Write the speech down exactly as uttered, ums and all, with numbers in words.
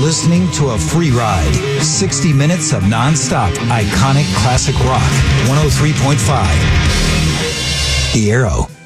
listening to a free ride. sixty minutes of nonstop iconic classic rock. one oh three point five. The Arrow.